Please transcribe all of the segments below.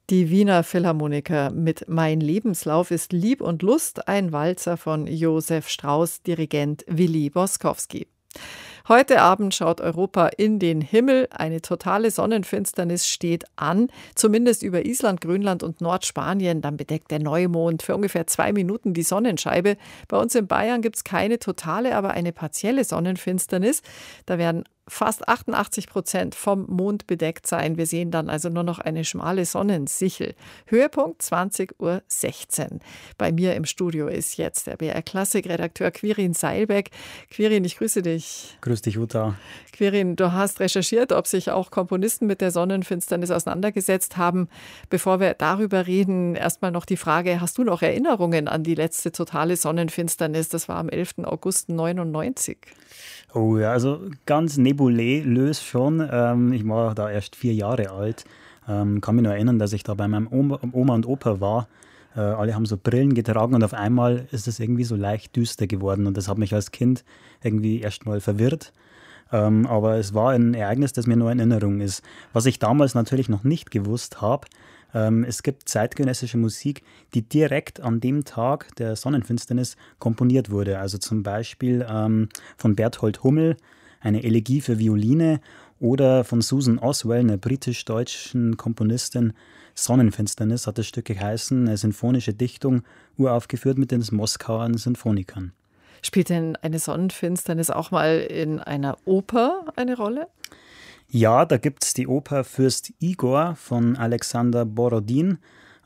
Die Wiener Philharmoniker mit Mein Lebenslauf ist Lieb und Lust, ein Walzer von Josef Strauss, Dirigent Willi Boskowski. Heute Abend schaut Europa in den Himmel. Eine totale Sonnenfinsternis steht an, zumindest über Island, Grönland und Nordspanien. Dann bedeckt der Neumond für ungefähr 2 Minuten die Sonnenscheibe. Bei uns in Bayern gibt es keine totale, aber eine partielle Sonnenfinsternis. Da werden fast 88% vom Mond bedeckt sein. Wir sehen dann also nur noch eine schmale Sonnensichel. Höhepunkt 20:16 Uhr. Bei mir im Studio ist jetzt der BR-Klassik-Redakteur Quirin Seilbeck. Quirin, ich grüße dich. Grüß dich, Uta. Quirin, du hast recherchiert, ob sich auch Komponisten mit der Sonnenfinsternis auseinandergesetzt haben. Bevor wir darüber reden, erstmal noch die Frage, hast du noch Erinnerungen an die letzte totale Sonnenfinsternis? Das war am 11. August 1999. Oh ja, also ganz nebulös schon. Ich war da erst 4 Jahre alt. Kann mich nur erinnern, dass ich da bei meinem Oma und Opa war. Alle haben so Brillen getragen und auf einmal ist es irgendwie so leicht düster geworden. Und das hat mich als Kind irgendwie erst mal verwirrt. Aber es war ein Ereignis, das mir nur in Erinnerung ist. Was ich damals natürlich noch nicht gewusst habe, es gibt zeitgenössische Musik, die direkt an dem Tag der Sonnenfinsternis komponiert wurde. Also zum Beispiel von Berthold Hummel, eine Elegie für Violine, oder von Susan Oswell, einer britisch-deutschen Komponistin. Sonnenfinsternis hat das Stück geheißen, eine sinfonische Dichtung, uraufgeführt mit den Moskauer Sinfonikern. Spielt denn eine Sonnenfinsternis auch mal in einer Oper eine Rolle? Ja, da gibt es die Oper Fürst Igor von Alexander Borodin.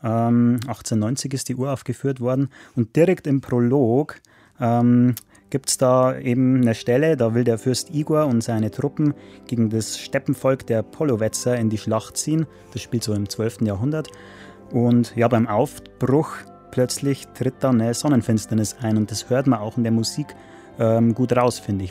1890 ist die uraufgeführt worden. Und direkt im Prolog gibt es da eben eine Stelle, da will der Fürst Igor und seine Truppen gegen das Steppenvolk der Pollowetzer in die Schlacht ziehen. Das spielt so im 12. Jahrhundert. Und ja, beim Aufbruch plötzlich tritt dann eine Sonnenfinsternis ein. Und das hört man auch in der Musik gut raus, finde ich.